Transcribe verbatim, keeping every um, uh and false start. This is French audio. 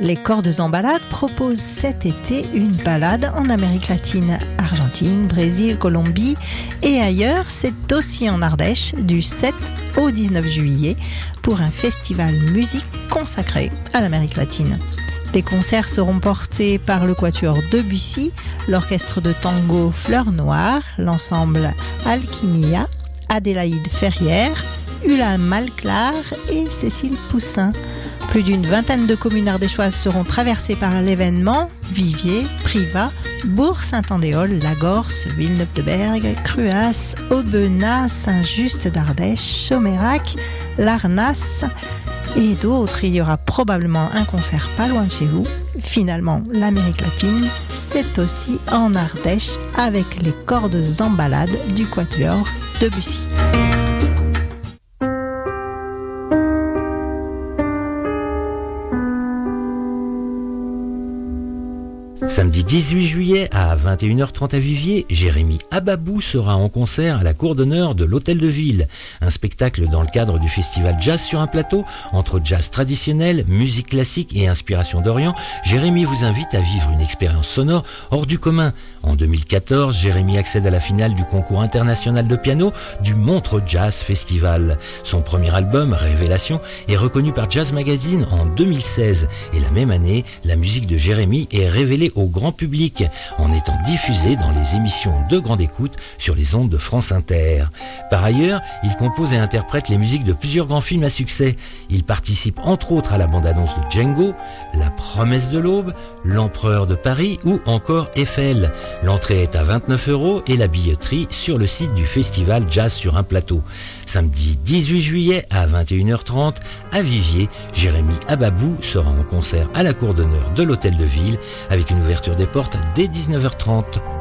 Les Cordes en Balade proposent cet été une balade en Amérique latine, Argentine, Brésil, Colombie et ailleurs. C'est aussi en Ardèche du sept au dix-neuf juillet pour un festival musique consacré à l'Amérique latine. Les concerts seront portés par le quatuor Debussy, l'orchestre de tango Fleur Noire, l'ensemble Alchimia, Adélaïde Ferrière, Ulla Malclar et Cécile Poussin. Plus d'une vingtaine de communes ardéchoises seront traversées par l'événement. Viviers, Privas, Bourg-Saint-Andéol, Lagorce, Villeneuve-de-Berg, Cruas, Aubenas, Saint-Just d'Ardèche, Chomérac, Larnas et d'autres. Il y aura probablement un concert pas loin de chez vous. Finalement, l'Amérique latine, c'est aussi en Ardèche avec les Cordes en Balade du quatuor Debussy. Samedi dix-huit juillet à vingt et une heures trente à Viviers, Jérémy Ababou sera en concert à la cour d'honneur de l'Hôtel de Ville. Un spectacle dans le cadre du festival Jazz sur un plateau. Entre jazz traditionnel, musique classique et inspiration d'Orient, Jérémy vous invite à vivre une expérience sonore hors du commun. En deux mille quatorze, Jérémy accède à la finale du concours international de piano du Montreux Jazz Festival. Son premier album, Révélation, est reconnu par Jazz Magazine en deux mille seize. Et la même année, la musique de Jérémy est révélée au grand public en étant diffusée dans les émissions de grande écoute sur les ondes de France Inter. Par ailleurs, il compose et interprète les musiques de plusieurs grands films à succès. Il participe entre autres à la bande-annonce de Django, La Promesse de l'Aube, L'Empereur de Paris ou encore Eiffel. L'entrée est à vingt-neuf euros et la billetterie sur le site du festival Jazz sur un plateau. Samedi dix-huit juillet à vingt et une heures trente à Viviers, Jérémy Ababou sera en concert à la cour d'honneur de l'Hôtel de Ville avec une ouverture des portes dès dix-neuf heures trente.